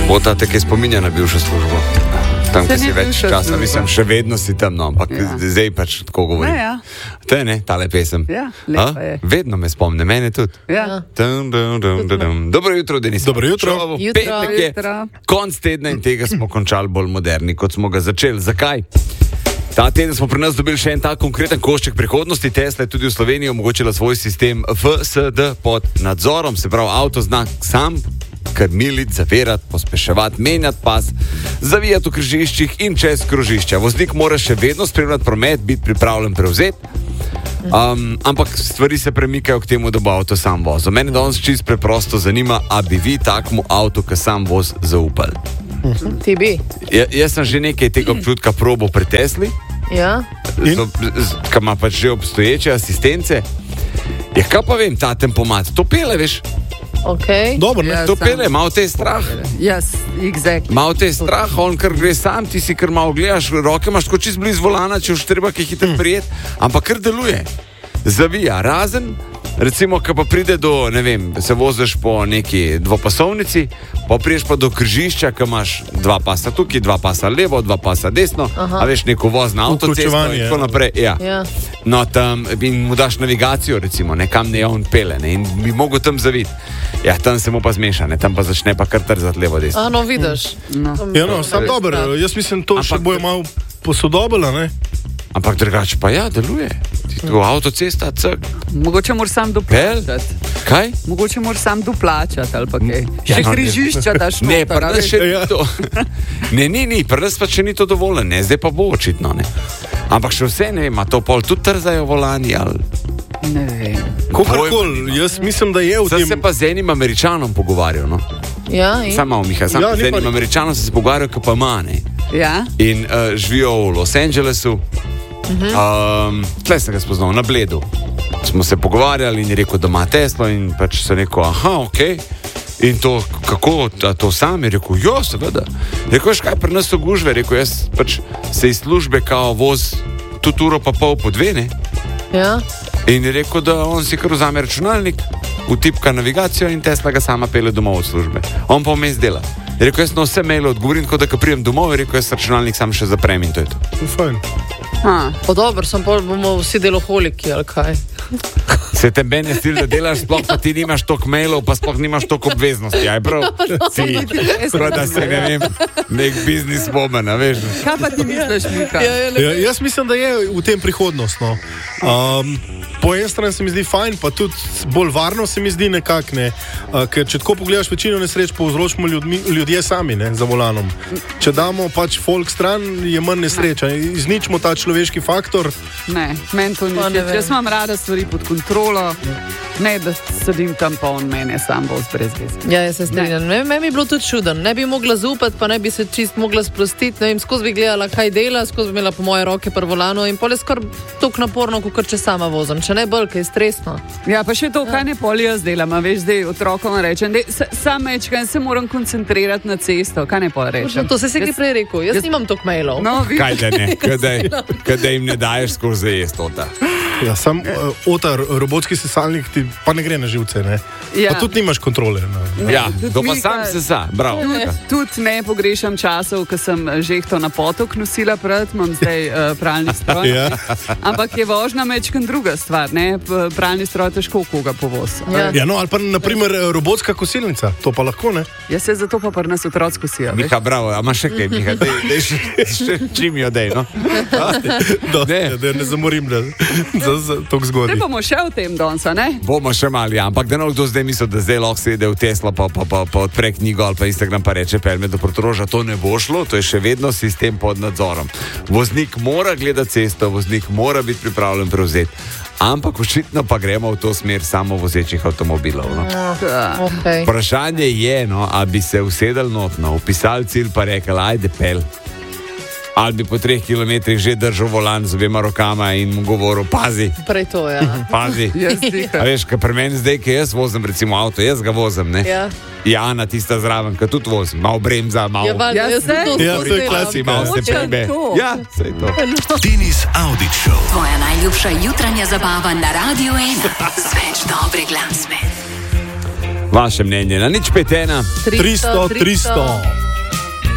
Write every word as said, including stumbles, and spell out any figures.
Bota te, ki spominja na bivšo službo. Tam, ki si več časa, mislim, še vedno si tam, no, ampak ja. Zdaj pač tako govori. Ne, ja. To je ne, tale pesem. Ja, lepa je. Vedno me spomne, mene tudi. Ja. Dum, dum, dum, dum, dum. Dobro jutro, Denis. Dobro jutro. Jutro, jutro. Konc tedna in tega smo končali bolj moderni, kot smo ga začeli. Zakaj? Ta teden smo pri nas dobili še en tak konkreten košček prihodnosti. Tesla je tudi v Sloveniji omogočila svoj sistem F S D pod nadzorom, se pravi avtoznak sam, krmiliti, zavirati, pospeševati, menjati pas, zavijati v križiščih in čez krožišča. Voznik mora še vedno spremljati promet, biti pripravljen prevzeti, um, ampak stvari se premikajo k temu, da bo avto sam vozil. Mene danes čisto preprosto zanima, a bi vi takmu avtu, ki sam voz, zaupali? Ti bi. Ja, jaz sem že nekaj tega občutka probal pri Tesli, Ja. ki ima pač že obstoječe asistence. Ja, kaj pa vem, ta tempomat, to pele, veš? Okay. Dobro, ne? Ja, To sam. pele, malo te je strah. Yes, exactly. Malo te je strah, on kar gre sam, ti si kar malo gledaš, roke imaš tako čist blizu volana, če už treba kaj hitro prijeti, ampak kar deluje. Zavija, razen, recimo, ko pa pride do, ne vem, se voziš po neki dvopasovnici, pa priješ pa do križišča, ko imaš dva pasa tukaj, dva pasa levo, dva pasa desno, Aha. a veš, neko voz na avtocesto in Vključevanje, tako naprej. Ja. Ja. No, tam in mu daš navigacijo, recimo, nekam ne on pele, ne, in bi mogel tam zaviti. Ja, tam se mu pa zmeša, ne, tam pa začne pa kar trzati levo, desno. A, no, vidiš. No. Ja, no, sam dobro, jaz mislim, to Ampak- še bojo malo posodobila, ne? Ampak drugače pa ja, deluje. Ti tu avtocesta, cek, Mogoče moraš sam doplačati. kaj? Mogoče moraš sam doplačati ali pa kaj. Ja, Še no, ne. križišča daš Ne, noter, pri a nas veš. še ni Ja. to. Ne, ni, ni, pri nas pa še ni to dovolj, ne, zdaj pa bo očitno, ne. Ampak še vse, ne vem, a to pol tudi trzajo volani, ali... Ne vem. Kakorkoli, jaz mislim, da je v Sem tem... se pa z enim Američanom pogovarjal, no. Ja, in? Sam malo, Miha, sam Ja, ja, ni z enim pa- Američanom sem se pogovarjal, ki pa ima, ne. Ja? In uh, živijo v Los Angelesu. Um, tle sem ga spoznal, na Bledu. Smo se pogovarjali in je rekel, da ima Teslo in pač sem rekel, aha, ok. In to, kako, a to sam je rekel, jo, seveda. Rekel, veš kaj, pri nas so gužve, rekel, jaz pač se iz službe kao voz tudi uro pa pol po dve, ne. Ja. In je rekel, da on si kar vzame računalnik, vtipka navigacijo in Tesla ga sama pele domov od službe. On pa vmes dela. Je rekel, jaz na vse maile odgovorim, tako da ko pridem domov, je rekel, jaz računalnik sam še zaprem in to je to. Fajn. Ha. Pa dobro, sem pol bomo vsi deloholiki, ali kaj? Se te meni stil, da delaš, sploh pa ti nimaš toliko mailov, pa sploh nimaš toliko obveznosti, aj prav? Si, skoro da si, ne vem, nek biznis woman, a veš? Kaj pa ti misliš, Mika? Ja, jaz mislim, da je v tem prihodnost, no. Um, po eni strani se mi zdi fajn, pa tudi bolj varno se mi zdi nekako, ne. Uh, ker če tako pogledaš, večino nesreč povzročimo ljudmi, ljudje sami, ne, za volanom. Če damo pač folk stran, je manj nesreča. Izničimo ta človeški faktor. Ne, meni to ni Pa ne všeč. vem. Jaz imam rada stvari pod kontrolo, ne da sedim tam pa on mene sam voz brez veze. Ja, jaz se strinjam. Ne. Meni bi bilo tudi čuden. Ne bi mogla zaupati, pa ne bi se čist mogla sprostiti. Ne vem, skozi bi gledala, kaj dela, skozi bi imela po moje roke pri volanu in pol je skoraj toliko naporno, kot če sama vozim. Če ne bolj, kaj je stresno. Ja, pa še to, kaj ne pol jaz delam, a veš, zdaj otrokom rečem, dej, s- sam mečkaj, se moram koncentrirati na cesto, kaj ne pol rečem. To se je Jaz- prej rekel. Jaz, jaz- jaz nimam toliko mailov. No, vidiš. Kaj da ne, kadaj, kadaj jim ne daješ skozi zajest tota. Ja, sam uh, otar, robotski sesalnik ti pa ne gre na živce, ne. Ja. Pa tudi nimaš kontrole. No. Ja, Tudi to pa Mika- sam se sa, bravo. Tudi, tudi ne pogrešam časov, ko sem žehto na potok nosila pred, imam zdaj uh, pralni stroj. Ja. Ampak je vožnja mečken druga stvar, ne? P- Pralni stroj težko koga povoz. Ja. Ja, no, ali pa naprimer robotska kosilnica, to pa lahko, ne. Jaz se zato pa pri nas otroci kosijo. veš. Miha, bravo, a imaš še kaj, Miha, dej, dej še, še čim jo dej, no. Da Ne. ne, ne zamorim, da za, za toliko Zdaj zgodaj. bomo še v tem danes, a ne? Bomo še mali, ja. Ampak da ne kdo zdaj misli, da zdaj lahko sede v Tesla, pa, pa, pa, pa odpre knjigo ali pa Instagram, pa reče, pelme do Portoroža, to ne bo šlo, to je še vedno sistem pod nadzorom. Voznik mora gledati cesto, voznik mora biti pripravljen prevzeti. Ampak očitno pa gremo v to smer samovozečih avtomobilov. No. Okay. Vprašanje je, no, a bi se usedel notno, upisal cilj pa rekel, ajde pel. Ali bi po treh kilometrih že držal volan z obema rokama in mu govoril, pazi, Prej to, ja. pazi. Jaz diham. A veš, kaj pri meni zdaj, ki jaz vozim recimo avto, jaz ga vozim, ne? Ja. Jana, tista zraven, ki tudi vozim, malo bremza, malo... Ja, valjda, Ja, jaz sem saj. to Ja, to je skozi klasika. delam. Malo se Hočem prebe. to. Ja, sej to. Denis Audit Show. Tvoja najljubša jutranja zabava na Radiu ena. Z več dobre glasbe. Vaše mnenje na nič pet ena. tristo, tristo.